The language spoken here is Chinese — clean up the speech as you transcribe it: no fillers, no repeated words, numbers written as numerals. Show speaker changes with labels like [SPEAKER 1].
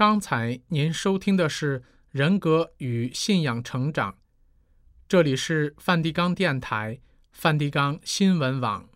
[SPEAKER 1] 刚才您收听的是人格与信仰成长，这里是梵蒂冈电台、梵蒂冈新闻网。